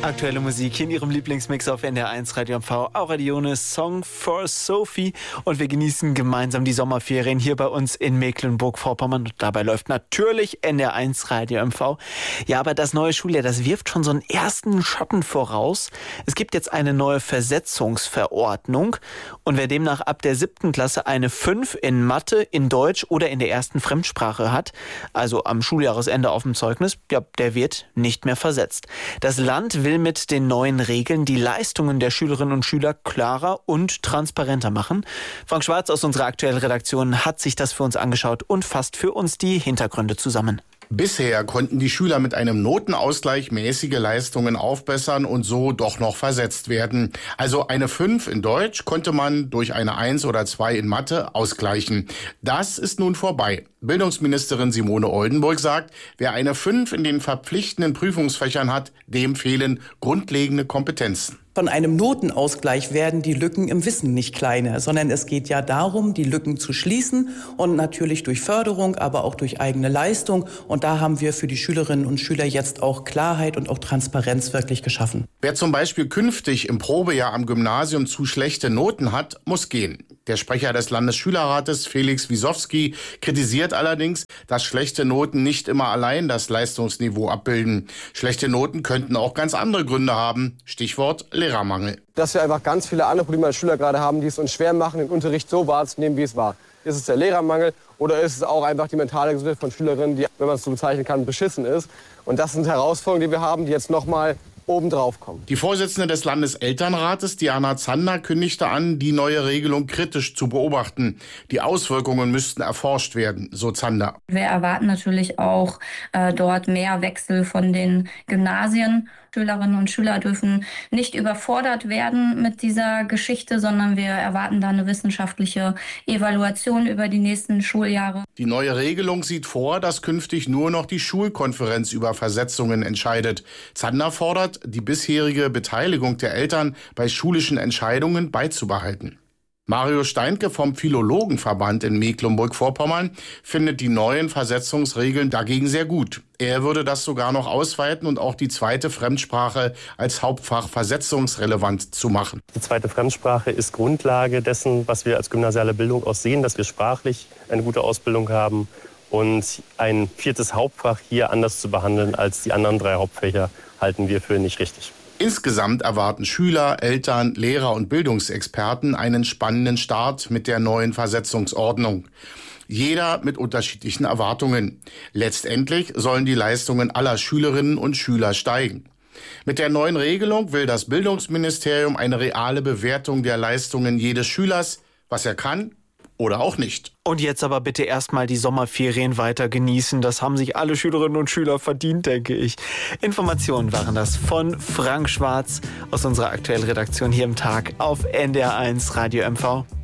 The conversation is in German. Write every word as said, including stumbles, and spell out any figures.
Aktuelle Musik in Ihrem Lieblingsmix auf N D R eins Radio M V. Aurelione, Song for Sophie. Und wir genießen gemeinsam die Sommerferien hier bei uns in Mecklenburg-Vorpommern. Und dabei läuft natürlich N D R eins Radio M V. Ja, aber das neue Schuljahr, das wirft schon so einen ersten Schatten voraus. Es gibt jetzt eine neue Versetzungsverordnung. Und wer demnach ab der siebten Klasse eine fünf in Mathe, in Deutsch oder in der ersten Fremdsprache hat, also am Schuljahresende auf dem Zeugnis, ja, der wird nicht mehr versetzt. Das Land will mit den neuen Regeln die Leistungen der Schülerinnen und Schüler klarer und transparenter machen. Frank Schwarz aus unserer aktuellen Redaktion hat sich das für uns angeschaut und fasst für uns die Hintergründe zusammen. Bisher konnten die Schüler mit einem Notenausgleich mäßige Leistungen aufbessern und so doch noch versetzt werden. Also eine fünf in Deutsch konnte man durch eine eins oder zwei in Mathe ausgleichen. Das ist nun vorbei. Bildungsministerin Simone Oldenburg sagt, wer eine fünf in den verpflichtenden Prüfungsfächern hat, dem fehlen grundlegende Kompetenzen. Von einem Notenausgleich werden die Lücken im Wissen nicht kleiner, sondern es geht ja darum, die Lücken zu schließen und natürlich durch Förderung, aber auch durch eigene Leistung. Und da haben wir für die Schülerinnen und Schüler jetzt auch Klarheit und auch Transparenz wirklich geschaffen. Wer zum Beispiel künftig im Probejahr am Gymnasium zu schlechte Noten hat, muss gehen. Der Sprecher des Landesschülerrates, Felix Wisowski, kritisiert allerdings, dass schlechte Noten nicht immer allein das Leistungsniveau abbilden. Schlechte Noten könnten auch ganz andere Gründe haben. Stichwort Lehrermangel. Dass wir einfach ganz viele andere Probleme als Schüler gerade haben, die es uns schwer machen, den Unterricht so wahrzunehmen, wie es war. Ist es der Lehrermangel oder ist es auch einfach die mentale Gesundheit von Schülerinnen, die, wenn man es so bezeichnen kann, beschissen ist? Und das sind Herausforderungen, die wir haben, die jetzt noch mal obendrauf kommen. Die Vorsitzende des Landeselternrates, Diana Zander, kündigte an, die neue Regelung kritisch zu beobachten. Die Auswirkungen müssten erforscht werden, so Zander. Wir erwarten natürlich auch äh, dort mehr Wechsel von den Gymnasien. Schülerinnen und Schüler dürfen nicht überfordert werden mit dieser Geschichte, sondern wir erwarten da eine wissenschaftliche Evaluation über die nächsten Schuljahre. Die neue Regelung sieht vor, dass künftig nur noch die Schulkonferenz über Versetzungen entscheidet. Zander fordert, die bisherige Beteiligung der Eltern bei schulischen Entscheidungen beizubehalten. Mario Steinke vom Philologenverband in Mecklenburg-Vorpommern findet die neuen Versetzungsregeln dagegen sehr gut. Er würde das sogar noch ausweiten und auch die zweite Fremdsprache als Hauptfach versetzungsrelevant zu machen. Die zweite Fremdsprache ist Grundlage dessen, was wir als gymnasiale Bildung auch sehen, dass wir sprachlich eine gute Ausbildung haben. Und ein viertes Hauptfach hier anders zu behandeln als die anderen drei Hauptfächer, halten wir für nicht richtig. Insgesamt erwarten Schüler, Eltern, Lehrer und Bildungsexperten einen spannenden Start mit der neuen Versetzungsordnung. Jeder mit unterschiedlichen Erwartungen. Letztendlich sollen die Leistungen aller Schülerinnen und Schüler steigen. Mit der neuen Regelung will das Bildungsministerium eine reale Bewertung der Leistungen jedes Schülers, was er kann oder auch nicht. Und jetzt aber bitte erstmal die Sommerferien weiter genießen. Das haben sich alle Schülerinnen und Schüler verdient, denke ich. Informationen waren das von Frank Schwarz aus unserer aktuellen Redaktion hier im Tag auf N D R eins Radio M V.